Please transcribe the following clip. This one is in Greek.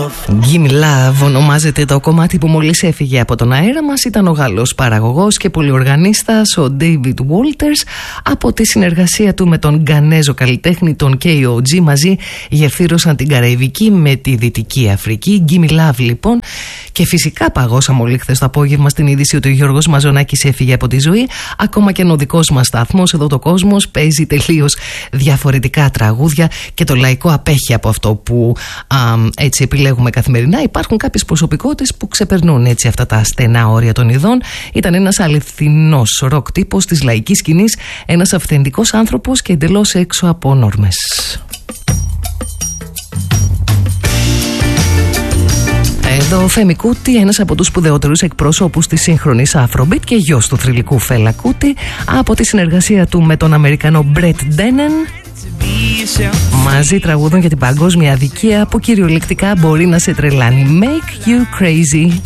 Gimme Love ονομάζεται το κομμάτι που μόλις έφυγε από τον αέρα μας. Ήταν ο Γάλλος παραγωγός και πολυοργανίστας ο David Walters. Από τη συνεργασία του με τον Γκανέζο καλλιτέχνη τον KOG μαζί γεφύρωσαν την Καραϊβική με τη Δυτική Αφρική. Gimme Love λοιπόν. Και φυσικά παγώσαμε όλοι χθες το απόγευμα στην είδηση ότι ο Γιώργος Μαζονάκης έφυγε από τη ζωή. Ακόμα και ο δικός μας σταθμός εδώ το Κόσμος παίζει τελείως διαφορετικά τραγούδια και το λαϊκό απέχει από αυτό που έτσι επιλέγουμε καθημερινά. Υπάρχουν κάποιες προσωπικότητες που ξεπερνούν έτσι αυτά τα στενά όρια των ειδών. Ήταν ένας αληθινός ροκ τύπος της λαϊκής σκηνής, ένας αυθεντικός άνθρωπος και εντελώς έξω από νόρμες. Εδώ ο Φέμι Κούτι, ένας από τους σπουδαιότερους εκπρόσωπους της σύγχρονης Afrobeat και γιος του θρυλικού Φέλα Κούτι, από τη συνεργασία του με τον Αμερικανό Brett Dennen. Μαζί τραγούδων για την παγκόσμια αδικία που κυριολεκτικά μπορεί να σε τρελάνει. Make you crazy.